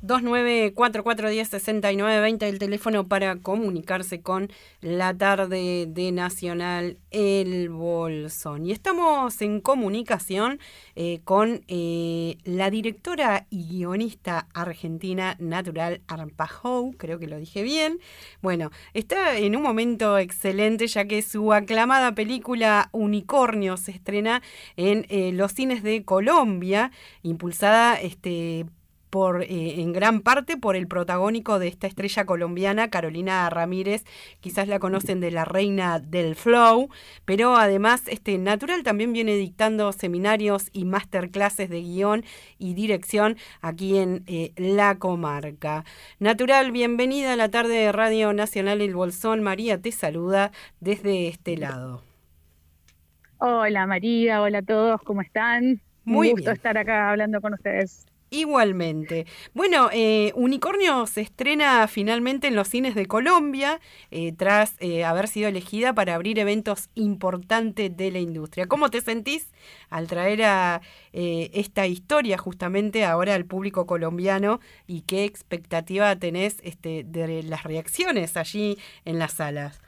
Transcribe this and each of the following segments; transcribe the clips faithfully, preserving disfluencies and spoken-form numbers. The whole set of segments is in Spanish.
dos nueve cuatro cuatro uno cero seis nueve dos cero, el teléfono para comunicarse con la tarde de Nacional El Bolsón. Y estamos en comunicación eh, con eh, la directora y guionista argentina Natural Arpajon, creo que lo dije bien. Bueno, está en un momento excelente ya que su aclamada película Unicornio se estrena en eh, los cines de Colombia, impulsada este por eh, en gran parte por el protagónico de esta estrella colombiana, Carolina Ramírez. Quizás la conocen de La Reina del Flow, pero además este Natural también viene dictando seminarios y masterclasses de guión y dirección aquí en eh, la comarca. Natural, bienvenida a la tarde de Radio Nacional El Bolsón. María te saluda desde este lado. Hola María, hola a todos, ¿cómo están? Muy Un gusto bien. estar acá hablando con ustedes. Igualmente. Bueno, eh, Unicornio se estrena finalmente en los cines de Colombia, eh, tras eh, haber sido elegida para abrir eventos importantes de la industria. ¿Cómo te sentís al traer a eh, esta historia justamente ahora al público colombiano y qué expectativa tenés este, de las reacciones allí en las salas?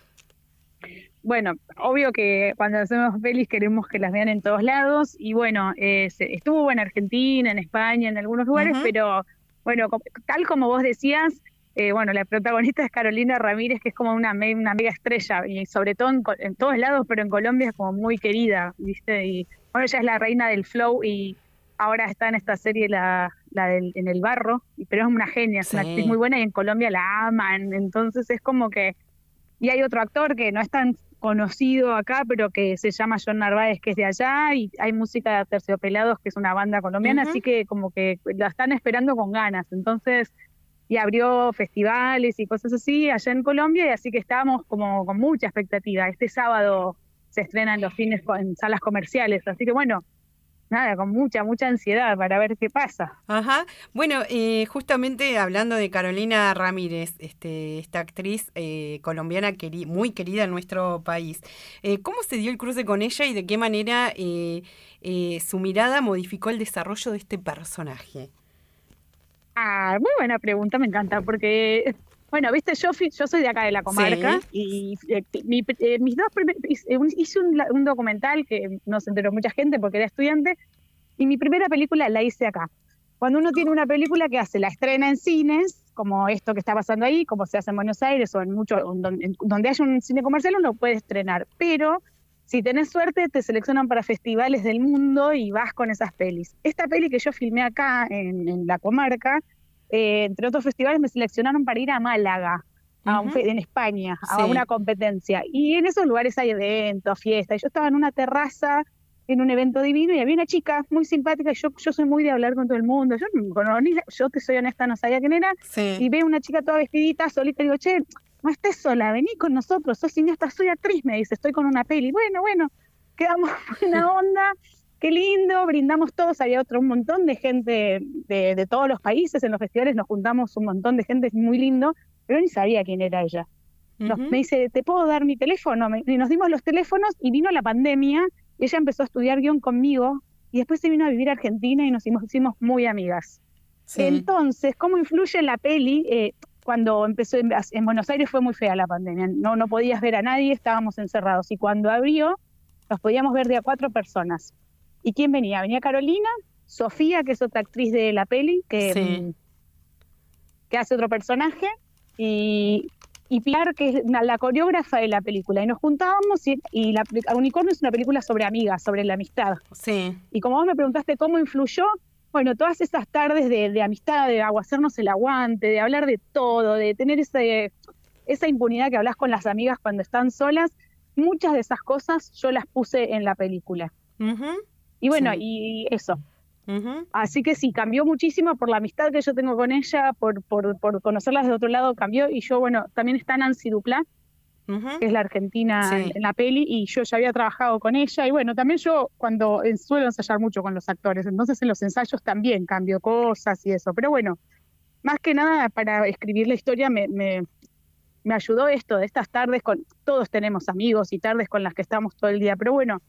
Bueno, obvio que cuando hacemos pelis queremos que las vean en todos lados y bueno, eh, se- estuvo en Argentina, en España, en algunos lugares, Uh-huh. pero bueno, co- tal como vos decías, eh, bueno, la protagonista es Carolina Ramírez, que es como una, me- una mega estrella y sobre todo en, co- en todos lados, pero en Colombia es como muy querida, ¿viste? Y bueno, ella es la reina del flow y ahora está en esta serie, la, la del, en el barro, y- pero es una genia, es una actriz muy Sí. buena y en Colombia la aman, entonces es como que y hay otro actor que no es tan conocido acá, pero que se llama John Narváez, que es de allá, y hay música de Terciopelados, que es una banda colombiana, así Uh-huh. que como que la están esperando con ganas. Entonces, y abrió festivales y cosas así allá en Colombia, y así que estábamos como con mucha expectativa. Este sábado se estrenan los cines co- en salas comerciales, así que bueno, nada, con mucha, mucha ansiedad para ver qué pasa. Ajá. Bueno, eh, justamente hablando de Carolina Ramírez, este, esta actriz eh, colombiana queri- muy querida en nuestro país, eh, ¿cómo se dio el cruce con ella y de qué manera eh, eh, su mirada modificó el desarrollo de este personaje? Ah, muy buena pregunta, me encanta, porque, bueno, viste, yo fui- yo soy de acá de la comarca Sí. y eh, mi- eh, mis dos primer- hice un, hice un la- un documental que no se enteró mucha gente porque era estudiante y mi primera película la hice acá. Cuando uno tiene una película que hace, la estrena en cines, como esto que está pasando ahí, como se hace en Buenos Aires o en mucho, en donde, en donde haya un cine comercial, uno puede estrenar, pero si tenés suerte te seleccionan para festivales del mundo y vas con esas pelis. Esta peli que yo filmé acá en, en la comarca, eh, entre otros festivales me seleccionaron para ir a Málaga, a un Ujú. fe- en España, a una Sí. competencia. Y en esos lugares hay eventos, fiestas. Y yo estaba en una terraza en un evento divino y había una chica muy simpática y yo, yo soy muy de hablar con todo el mundo. Yo, no- no- ni la- yo te soy honesta, no sabía quién era. Sí. Y veo una chica toda vestidita, solita, y digo, che, no estés sola, vení con nosotros, sos cineasta, soy actriz, me dice, estoy con una peli. Bueno, bueno, quedamos buena onda, qué lindo, brindamos todos, había otro, un montón de gente de, de todos los países en los festivales, nos juntamos un montón de gente, es muy lindo, pero ni sabía quién era ella. Nos, me Ujú. dice, ¿te puedo dar mi teléfono? Me- y nos dimos los teléfonos y vino la pandemia, y ella empezó a estudiar guión conmigo, y después se vino a vivir a Argentina y nos hicimos, hicimos muy amigas. Sí. Entonces, ¿cómo influye en la peli? Eh, cuando empezó en, en Buenos Aires fue muy fea la pandemia, no, no podías ver a nadie, estábamos encerrados, y cuando abrió, nos podíamos ver de a cuatro personas. ¿Y quién venía? Venía Carolina, Sofía, que es otra actriz de la peli, que, Sí. mm, que hace otro personaje, y, y Pilar, que es la, la coreógrafa de la película. Y nos juntábamos, y, y la, Unicornio es una película sobre amigas, sobre la amistad. Sí. Y como vos me preguntaste cómo influyó, bueno, todas esas tardes de, de amistad, de agua, hacernos el aguante, de hablar de todo, de tener ese, esa impunidad que hablas con las amigas cuando están solas, muchas de esas cosas yo las puse en la película. Ujú. Y bueno, Sí. y eso. Ujú. Así que sí, cambió muchísimo por la amistad que yo tengo con ella, por, por, por conocerlas de otro lado, cambió. Y yo, bueno, también está Nancy Duplá, Ujú. que es la argentina en, Sí. en la peli, y yo ya había trabajado con ella. Y bueno, también yo cuando eh, suelo ensayar mucho con los actores, entonces en los ensayos también cambio cosas y eso. Pero bueno, más que nada para escribir la historia me, me, me ayudó esto de estas tardes con, todos tenemos amigos y tardes con las que estamos todo el día, pero bueno,